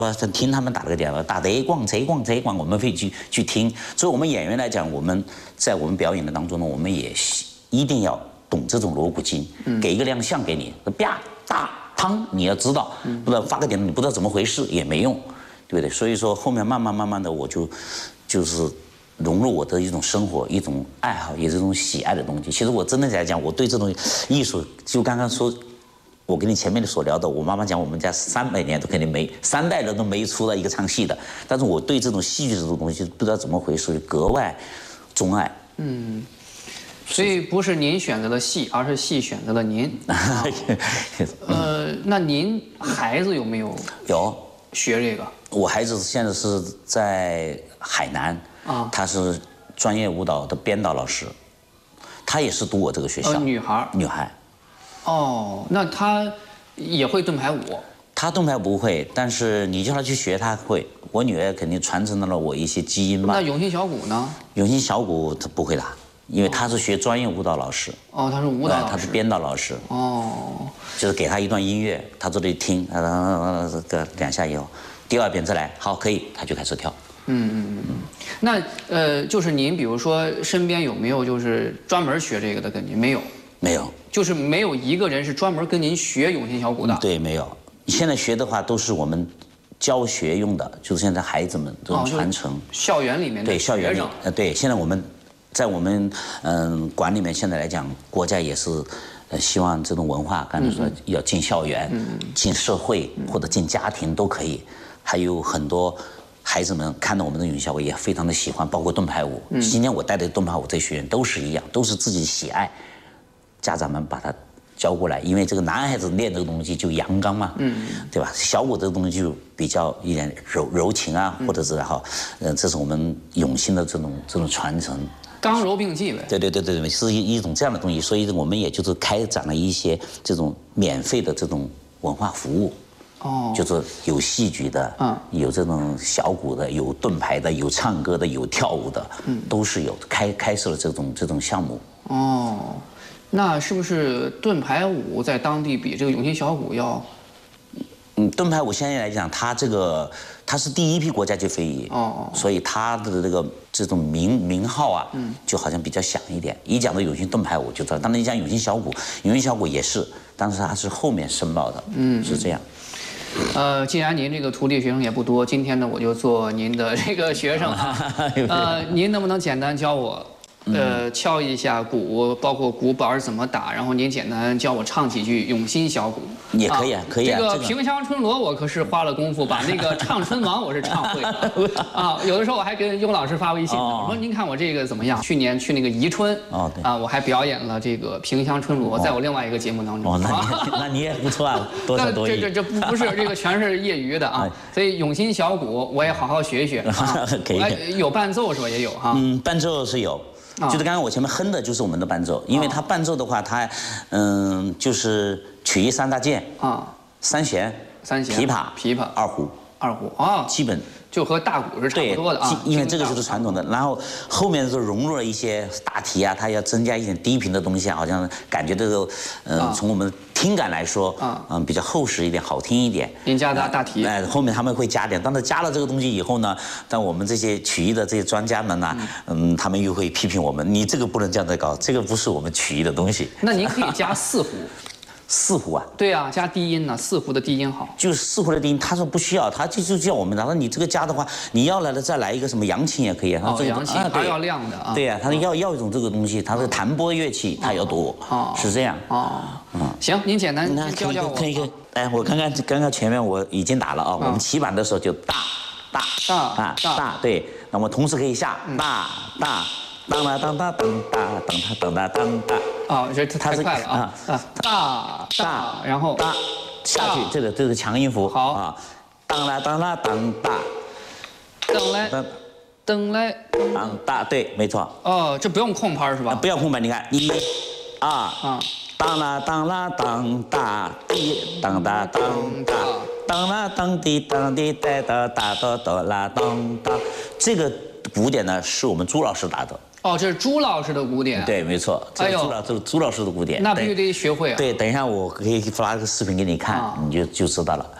听他们打这个电话，打贼逛贼逛贼逛，我们会去听。所以，我们演员来讲，我们在我们表演的当中呢，我们也一定要懂这种锣鼓经，给一个亮相给你，啪大汤，你要知道，不知道发个点，你不知道怎么回事也没用，对不对？所以说后面慢慢的，我就是融入我的一种生活、一种爱好，也是一种喜爱的东西。其实我真的来讲，我对这种艺术，就刚刚说。我跟你前面所聊的，我妈妈讲我们家300年都肯定没3代人都没出来一个唱戏的，但是我对这种戏剧这种东西不知道怎么回事，格外钟爱。 所以不是您选择了戏，而是戏选择了您。那您孩子有没有学这个？ 我孩子现在是在海南他是专业舞蹈的编导老师，他也是读我这个学校。女孩。 哦，那他也会盾牌舞？ 他盾牌不会，但是你叫他去学，他会。我女儿肯定传承了我一些基因吧。 那永庆小鼓呢？ 永庆小鼓他不会打，因为他是学专业舞蹈老师。 他是舞蹈老师， 他是编导老师。就是给他一段音乐，他坐这里听，个2下以后，第2遍再来，好，可以，他就开始跳。 那就是您比如说身边有没有就是专门学这个的跟您？没有。 没有， 就是没有一个人是专门跟您学永庆小鼓的。 对，没有。现在学的话都是我们教学用的，就是现在孩子们这种传承。 校园里面的对校园里，对，现在我们在我们馆里面现在来讲，国家也是希望这种文化，刚才说要进校园、进社会或者进家庭都可以。还有很多孩子们看到我们的永庆小鼓也非常的喜欢，包括盾牌舞。今年我带的盾牌舞这学员都是一样，都是自己喜爱。家长们把他教过来，因为这个男孩子练这个东西就阳刚嘛，对吧？小鼓这个东西就比较一点柔情啊，或者是这是我们永兴的这种传承， 刚柔并济呗。 对，是一种这样的东西，所以我们也就是开展了一些这种免费的这种文化服务。就是有戏剧的，有这种小鼓的，有盾牌的，有唱歌的，有跳舞的，都是有开设了这种项目。 那是不是盾牌舞在当地比这个永庆小鼓要？ 盾牌舞现在来讲，它是第一批国家级非遗，所以它的这种名号啊，就好像比较响一点。一讲到永庆盾牌舞就知道，当然你讲永庆小鼓也是，但是它是后面申报的，是这样。 既然您这个徒弟学生也不多，今天呢我就做您的这个学生啊。您能不能简单教我？敲一下鼓，包括鼓板怎么打，然后您简单教我唱几句永兴小鼓也可以啊，可以啊。 这个平乡春锣我可是花了功夫，把那个唱春王我是唱会了有的时候我还给雍老师发微信，我说您看我这个怎么样？去年去那个宜春我还表演了这个平乡春锣，在我另外一个节目当中。 那你也不错啊，多才多艺。 这不是这个全是业余的啊，所以永兴小鼓我也好好学一学啊。 可以。 有伴奏是吧？也有哈。 伴奏是有。就是刚刚我前面哼的就是我们的伴奏，因为它伴奏的话，它就是曲艺3大件三弦、琵琶、二胡基本就和大鼓是差不多的因为这个就是传统的。然后后面就融入了一些大提啊，它要增加一点低频的东西好像感觉这个从我们听感来说比较厚实一点，好听一点。 您加大提， 后面他们会加点，但是加了这个东西以后呢，但我们这些曲艺的这些专家们呢，他们又会批评我们，你这个不能这样子搞，这个不是我们曲艺的东西。 那您可以加4胡。 4胡啊？ 对啊，加低音呢，4胡的低音好。 就是4胡的低音，他说不需要，他就叫我们，他说你这个加的话，你要来了再来一个什么扬琴也可以。 扬琴还要亮的啊。 对呀，他要一种这个东西，他的弹拨乐器他要多，是这样。 行，您简单教教我。 可以。我刚刚前面我已经打了啊，我们起板的时候就大，对，那么同时可以下大。当啦当当当当当当当当这太快了大，然后大下去，这个强音符。 好当啦当大， 噔来当大，对，没错。 这不用空拍是吧？ 不要空拍，你看1、2，当啦当大，当哒当大，当啦当滴当滴哒哒哒哒哒啦当哒。这个鼓点呢是我们朱老师打的。 这是朱老师的鼓点。 对，没错，这是朱老师的鼓点。 那必须得学会啊。 对，等一下我可以发个视频给你看，你就知道了。